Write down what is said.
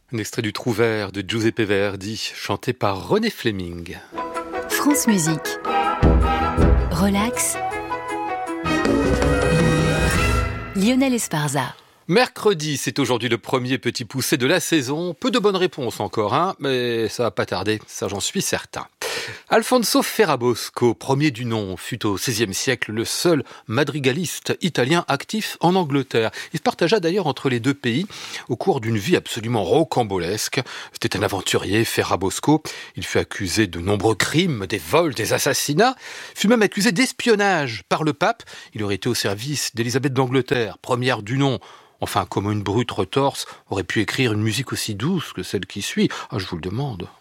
Un extrait du Trouvère de Giuseppe Verdi, chanté par René Fleming. France Musique. Relax. Lionel Esparza. Mercredi, c'est aujourd'hui le premier petit poussé de la saison. Peu de bonnes réponses encore, mais ça va pas tarder, ça j'en suis certain. Alfonso Ferrabosco, premier du nom, fut au XVIe siècle le seul madrigaliste italien actif en Angleterre. Il se partagea d'ailleurs entre les deux pays au cours d'une vie absolument rocambolesque. C'était un aventurier, Ferrabosco. Il fut accusé de nombreux crimes, des vols, des assassinats. Il fut même accusé d'espionnage par le pape. Il aurait été au service d'Élisabeth d'Angleterre, première du nom. Enfin, comment une brute retorse aurait pu écrire une musique aussi douce que celle qui suit ? Je vous le demande.